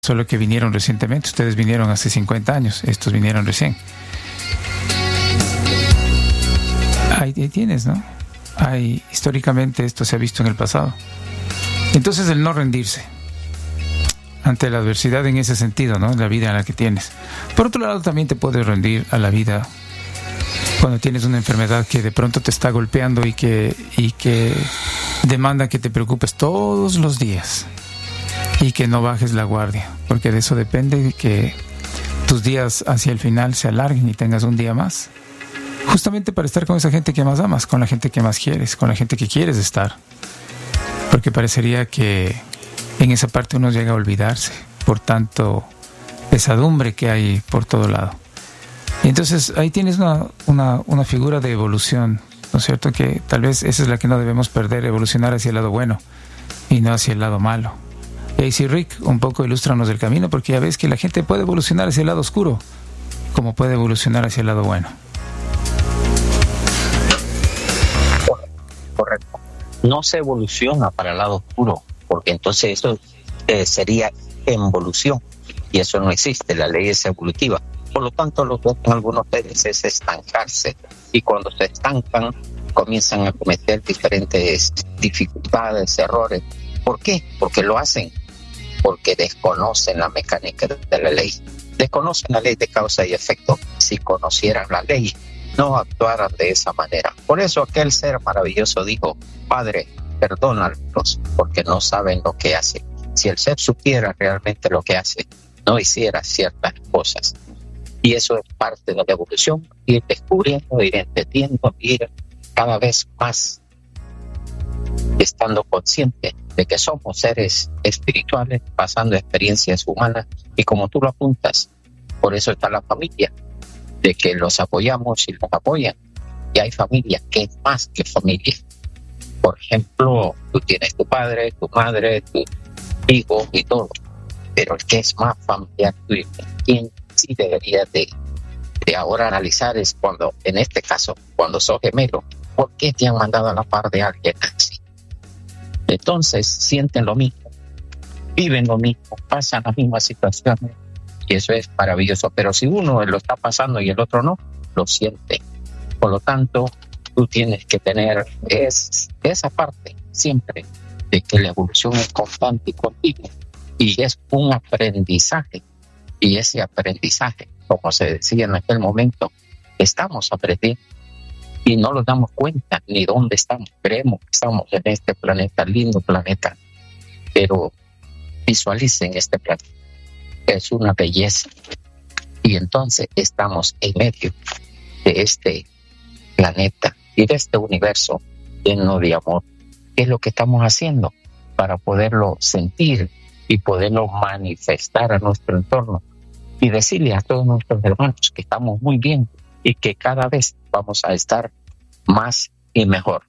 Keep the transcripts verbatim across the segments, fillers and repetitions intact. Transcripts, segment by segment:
solo que vinieron recientemente. Ustedes vinieron hace cincuenta años, estos vinieron recién. Ahí, ahí tienes, ¿no? Hay, históricamente esto se ha visto en el pasado. Entonces el no rendirse ante la adversidad en ese sentido, ¿no? En la vida en la que tienes. Por otro lado, también te puedes rendir a la vida cuando tienes una enfermedad que de pronto te está golpeando y que, y que demanda que te preocupes todos los días y que no bajes la guardia, porque de eso depende de que tus días hacia el final se alarguen y tengas un día más, justamente para estar con esa gente que más amas, con la gente que más quieres, con la gente que quieres estar, porque parecería que en esa parte uno llega a olvidarse por tanto pesadumbre que hay por todo lado. Y entonces ahí tienes una, una, una figura de evolución, ¿no es cierto? Que tal vez esa es la que no debemos perder, evolucionar hacia el lado bueno y no hacia el lado malo. Y ahí sí, Rick, un poco ilústranos el camino, porque ya ves que la gente puede evolucionar hacia el lado oscuro como puede evolucionar hacia el lado bueno. Correcto. No se evoluciona para el lado oscuro, porque entonces eso eh, sería involución, y eso no existe, la ley es evolutiva. Por lo tanto, lo que hacen algunos seres es estancarse, y cuando se estancan comienzan a cometer diferentes dificultades, errores. ¿Por qué? Porque lo hacen porque desconocen la mecánica de la ley, desconocen la ley de causa y efecto. Si conocieran la ley, no actuaran de esa manera. Por eso aquel ser maravilloso dijo: Padre, perdónalos porque no saben lo que hacen. Si el ser supiera realmente lo que hace, no hiciera ciertas cosas. Y eso es parte de la evolución, ir descubriendo, ir entendiendo, ir cada vez más estando consciente de que somos seres espirituales pasando experiencias humanas, y como tú lo apuntas, por eso está la familia, de que los apoyamos y los apoyan. Y hay familia que es más que familia. Por ejemplo, tú tienes tu padre, tu madre, tu hijo y todo, pero el que es más familiar tuyo, quien sí debería de, de ahora analizar es cuando, en este caso, cuando sos gemelo, ¿por qué te han mandado a la par de alguien así? Entonces sienten lo mismo, viven lo mismo, pasan las mismas situaciones, y eso es maravilloso. Pero si uno lo está pasando y el otro no, lo siente. Por lo tanto, tú tienes que tener es, esa parte siempre de que la evolución es constante y continua, y es un aprendizaje. Y ese aprendizaje, como se decía en aquel momento, estamos aprendiendo y no nos damos cuenta ni dónde estamos. Creemos que estamos en este planeta, lindo planeta, pero visualicen este planeta, es una belleza, y entonces estamos en medio de este planeta y de este universo lleno de amor. ¿Qué es lo que estamos haciendo para poderlo sentir y poderlo manifestar a nuestro entorno y decirle a todos nuestros hermanos que estamos muy bien y que cada vez vamos a estar más y mejor?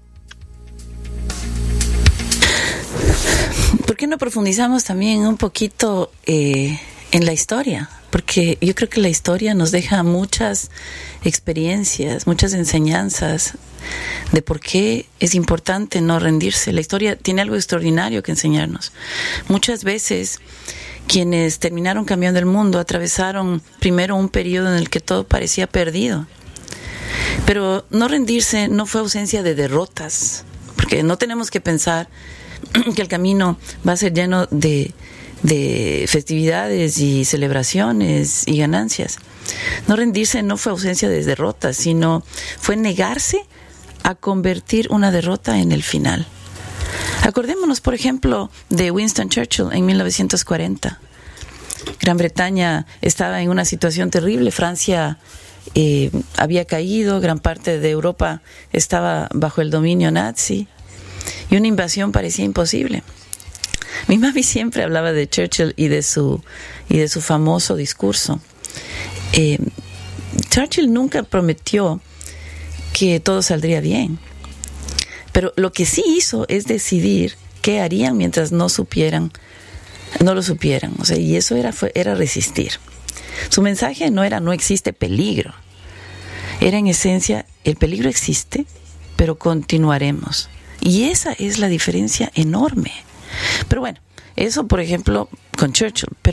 ¿Por qué no profundizamos también un poquito eh, en la historia? Porque yo creo que la historia nos deja muchas experiencias, muchas enseñanzas de por qué es importante no rendirse. La historia tiene algo extraordinario que enseñarnos. Muchas veces quienes terminaron cambiando el mundo atravesaron primero un periodo en el que todo parecía perdido. Pero no rendirse no fue ausencia de derrotas, porque no tenemos que pensar que el camino va a ser lleno de, de festividades y celebraciones y ganancias. No rendirse no fue ausencia de derrotas, sino fue negarse a convertir una derrota en el final. Acordémonos, por ejemplo, de Winston Churchill en mil novecientos cuarenta. Gran Bretaña estaba en una situación terrible, Francia eh, había caído, gran parte de Europa estaba bajo el dominio nazi y una invasión parecía imposible. Mi mami siempre hablaba de Churchill y de su, y de su famoso discurso. Eh, Churchill nunca prometió que todo saldría bien, pero lo que sí hizo es decidir qué harían mientras no supieran, no lo supieran. O sea, y eso era, fue, era resistir. Su mensaje no era no existe peligro. Era en esencia, el peligro existe, pero continuaremos. Y esa es la diferencia enorme. Pero bueno, Eso, por ejemplo, con Churchill. Pero